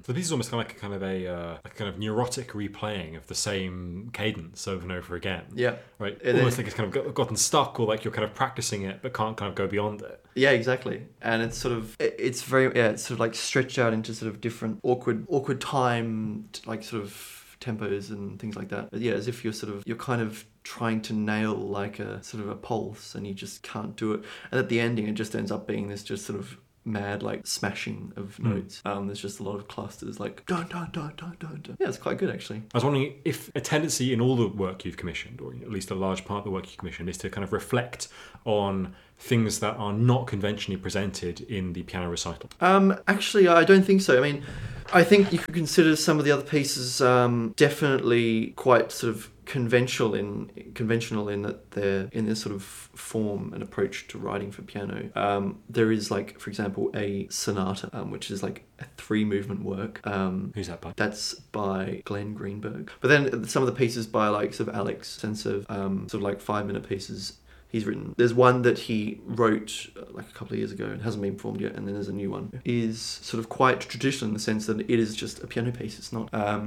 So the piece is almost kind of a kind of neurotic replaying of the same cadence over and over again. Yeah. Right. Almost like it's kind of gotten stuck, or like you're kind of practicing it but can't kind of go beyond it. Yeah, exactly. And it's sort of, it's very, it's sort of like stretched out into sort of different awkward time, like sort of tempos and things like that. But yeah, as if you're kind of trying to nail like a sort of a pulse and you just can't do it. And at the ending, it just ends up being this just sort of mad like smashing of notes. There's just a lot of clusters like dun dun dun dun dun dun. Yeah, it's quite good actually. I was wondering if a tendency in all the work you've commissioned, or at least a large part of the work you've commissioned, is to kind of reflect on things that are not conventionally presented in the piano recital. Actually, I don't think so. I mean, I think you could consider some of the other pieces definitely quite sort of conventional in that they're in this sort of form and approach to writing for piano. There is like, for example, a sonata, which is like a 3-movement work. Who's that by? That's by Glenn Greenberg. But then some of the pieces by like sort of Alex, sense of sort of like 5-minute pieces he's written. There's one that he wrote like a couple of years ago and hasn't been performed yet, and then there's a new one. Is sort of quite traditional in the sense that it is just a piano piece. It's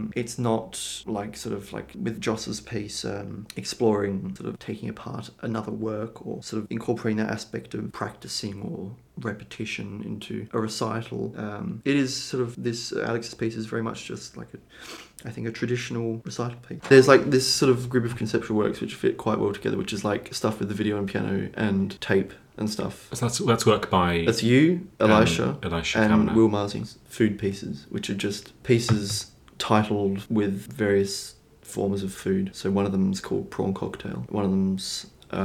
not like sort of like with Joss's piece, exploring sort of taking apart another work or sort of incorporating that aspect of practicing or repetition into a recital. It is sort of this Alex's piece is very much just like I think a traditional recital piece. There's like this sort of group of conceptual works which fit quite well together, which is like stuff with the video and piano and tape and stuff. So that's work by... That's you, Elisha and Kavanagh. Will Marsing's food pieces, which are just pieces titled with various forms of food. So one of them's called Prawn Cocktail. One of them's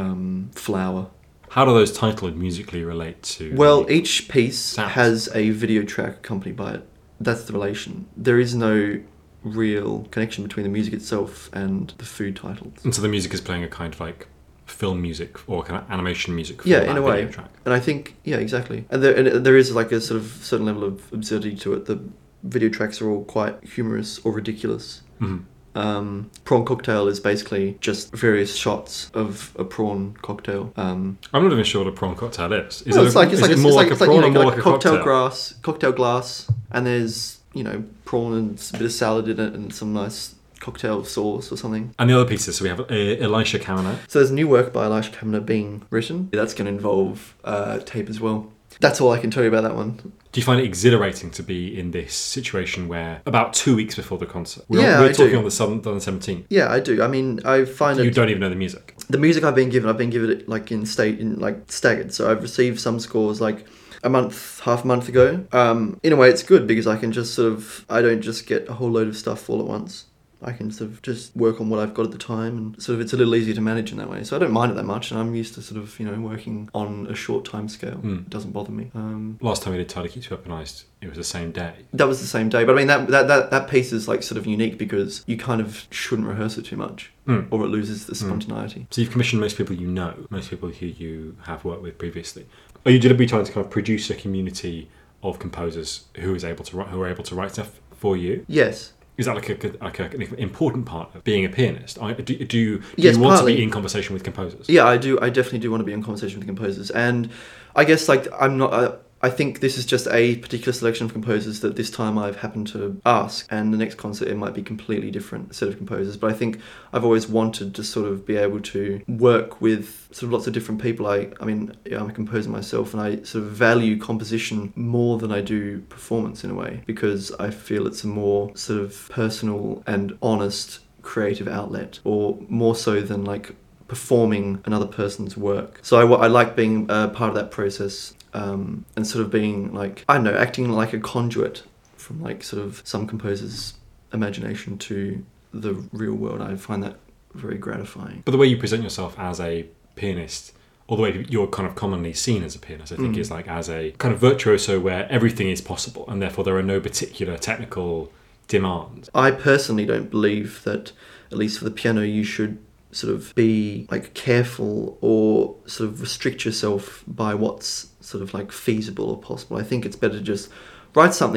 Flour. How do those titles musically relate to... Well, each piece sounds? has a video track accompanied by it. That's the relation. There is no real connection between the music itself and the food titles. And so the music is playing a kind of like film music or kind of animation music for yeah, that in a video way. track. And I think, yeah, exactly. And there is like a sort of certain level of absurdity to it. The video tracks are all quite humorous or ridiculous. Mm-hmm. Prawn Cocktail is basically just various shots of a prawn cocktail. I'm not even sure what a prawn cocktail is. Is well, it more like a prawn or more like a cocktail? Cocktail glass, and there's, you know, prawn and a bit of salad in it and some nice cocktail sauce or something. And the other pieces, so we have Elisha Kavanagh. So there's new work by Elisha Kavanagh being written. That's going to involve tape as well. That's all I can tell you about that one. Do you find it exhilarating to be in this situation where about 2 weeks before the concert? I we're talking do. on the 17th. Yeah, I do. I mean, I find You don't even know the music. The music I've been given it like in staggered. So I've received some scores like half a month ago. In a way it's good because I can just sort of, I don't just get a whole load of stuff all at once. I can sort of just work on what I've got at the time, and sort of it's a little easier to manage in that way. So I don't mind it that much, and I'm used to sort of, you know, working on a short time scale. It doesn't bother me. Last time we did Tyler Keeps You Up at Night, it was the same day. That was the same day, but I mean that piece is like sort of unique because you kind of shouldn't rehearse it too much, or it loses the spontaneity. So you've commissioned most people you know, most people who you have worked with previously. Are you deliberately trying to kind of produce a community of composers who are able to write stuff for you? Yes. Is that like an important part of being a pianist? Do you Yes, want partly. to be in conversation with composers? Yeah, I do. I definitely do want to be in conversation with composers, and I guess like I'm not. I think this is just a particular selection of composers that this time I've happened to ask, and the next concert it might be completely different set of composers. But I think I've always wanted to sort of be able to work with sort of lots of different people. I mean, I'm a composer myself, and I sort of value composition more than I do performance in a way, because I feel it's a more sort of personal and honest creative outlet, or more so than like performing another person's work. So I like being part of that process. And sort of being like, I don't know, acting like a conduit from like sort of some composer's imagination to the real world. I find that very gratifying. But the way you present yourself as a pianist, or the way you're kind of commonly seen as a pianist, I think is like as a kind of virtuoso where everything is possible and therefore there are no particular technical demands. I personally don't believe that, at least for the piano, you should sort of be like careful or sort of restrict yourself by what's sort of like feasible or possible. I think it's better to just write something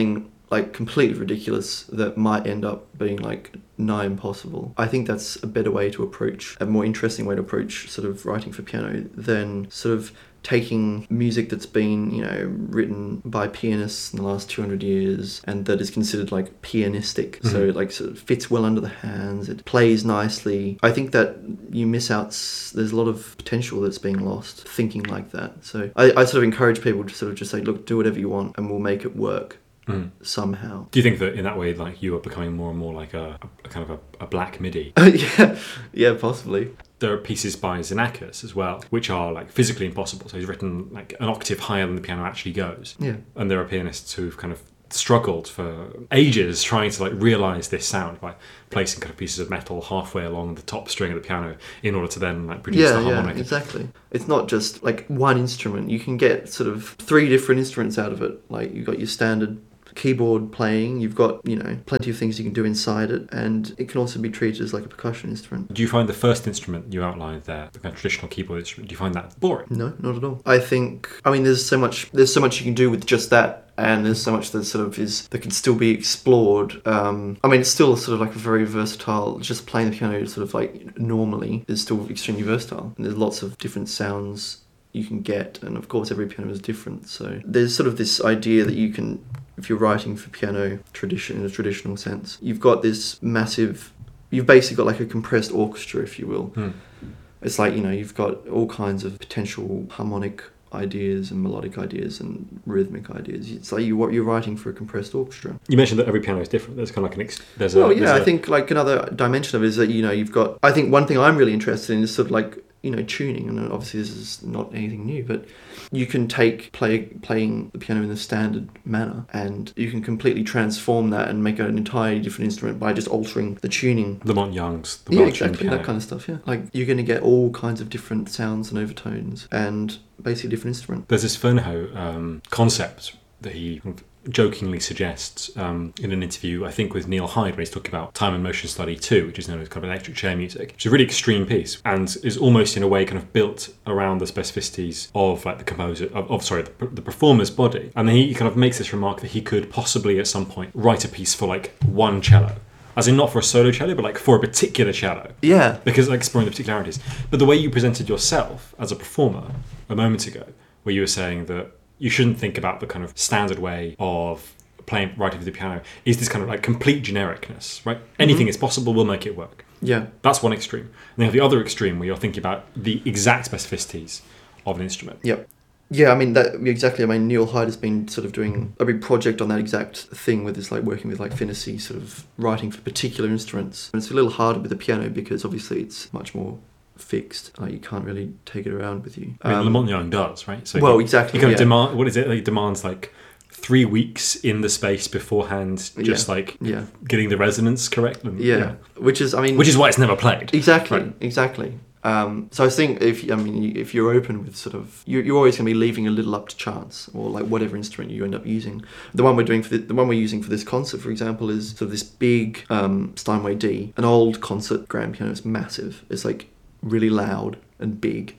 like completely ridiculous that might end up being like nigh impossible. I think that's a better way to approach, a more interesting way to approach sort of writing for piano than sort of taking music that's been, you know, written by pianists in the last 200 years and that is considered like pianistic. So like sort of fits well under the hands, it plays nicely. I think that you miss out, there's a lot of potential that's being lost thinking like that. So I sort of encourage people to sort of just say, look, do whatever you want and we'll make it work. Somehow. Do you think that in that way, like, you are becoming more and more like a kind of a black MIDI? Yeah, possibly. There are pieces by Xenakis as well, which are like physically impossible. So he's written like an octave higher than the piano actually goes. Yeah. And there are pianists who've kind of struggled for ages trying to like realize this sound by placing kind of pieces of metal halfway along the top string of the piano in order to then like produce the harmonic. Yeah, exactly. It's not just like one instrument. You can get sort of 3 different instruments out of it. Like you've got your standard keyboard playing, you've got, you know, plenty of things you can do inside it, and it can also be treated as like a percussion instrument. Do you find the first instrument you outlined there, the kind of traditional keyboard instrument, do you find that boring? No, not at all. I think, I mean, there's so much you can do with just that, and there's so much that sort of that can still be explored. I mean, it's still sort of like a very versatile, just playing the piano sort of like normally is still extremely versatile, and there's lots of different sounds you can get, and of course every piano is different, so there's sort of this idea that you can, if you're writing for piano tradition in a traditional sense, you've got this massive, you've basically got like a compressed orchestra, if you will. It's like, you know, you've got all kinds of potential harmonic ideas and melodic ideas and rhythmic ideas. It's like you're writing for a compressed orchestra. You mentioned that every piano is different. There's kind of like I think like another dimension of it is that, you know, you've got, I think one thing I'm really interested in is sort of like, you know, tuning, and obviously this is not anything new, but you can take playing the piano in the standard manner, and you can completely transform that and make it an entirely different instrument by just altering the tuning. Lamont Young's, the exactly, piano. That kind of stuff. Yeah, like you're going to get all kinds of different sounds and overtones, and basically a different instrument. There's this Fernho concept that he jokingly suggests in an interview, I think with Neil Hyde, when he's talking about Time and Motion Study 2, which is known as kind of electric chair music, which is a really extreme piece and is almost in a way kind of built around the specificities of like the composer, the performer's body. And then he kind of makes this remark that he could possibly at some point write a piece for like one cello. As in not for a solo cello, but like for a particular cello. Yeah. Because like exploring the particularities. But the way you presented yourself as a performer a moment ago, where you were saying that you shouldn't think about the kind of standard way of writing for the piano, is this kind of like complete genericness, right? Anything is possible, we'll make it work. Yeah. That's one extreme. And then you have the other extreme where you're thinking about the exact specificities of an instrument. Yep. Yeah, I mean, that exactly. I mean, Neil Hyde has been sort of doing a big project on that exact thing with this, like working with like Finnessy, sort of writing for particular instruments. And it's a little harder with the piano because obviously it's much more fixed. Like you can't really take it around with you. I mean, Lamont Young does, right? So exactly. He kind of what is it? He demands like 3 weeks in the space beforehand, just getting the resonance correct. And, which is why it's never played. Exactly, right? Exactly. So I think if you're open with sort of, you're always going to be leaving a little up to chance, or like whatever instrument you end up using. The one we're using for this concert, for example, is sort of this big Steinway D, an old concert grand piano. It's massive. It's like really loud and big.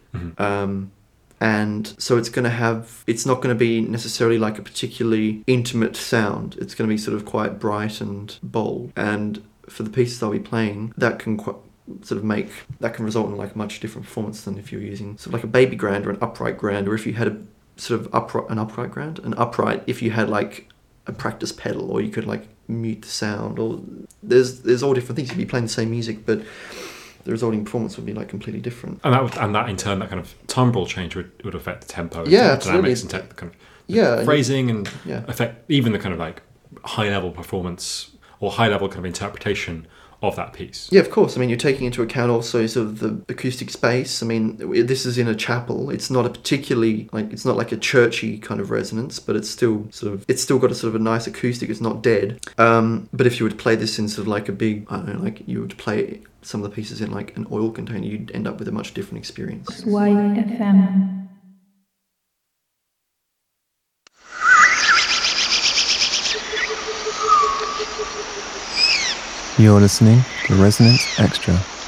And so it's not going to be necessarily like a particularly intimate sound. It's going to be sort of quite bright and bold. And for the pieces I'll be playing, that can result in like a much different performance than if you're using sort of like a baby grand or an upright grand, or if you had a sort of an upright grand, an upright if you had like a practice pedal, or you could like mute the sound, or there's all different things. You'd be playing the same music, but the resulting performance would be like completely different. And that in turn, that kind of timbral change would affect the tempo, dynamics, and kind of phrasing, and affect even the kind of like high level performance or high level kind of interpretation of that piece. Yeah, of course. I mean, you're taking into account also sort of the acoustic space. I mean, this is in a chapel. It's not it's not like a churchy kind of resonance, but it's still got a sort of a nice acoustic. It's not dead. But if you were to play this in sort of like a big, I don't know, like you would play some of the pieces in like an oil container, you'd end up with a much different experience. YFM. You're listening to Resonance Extra.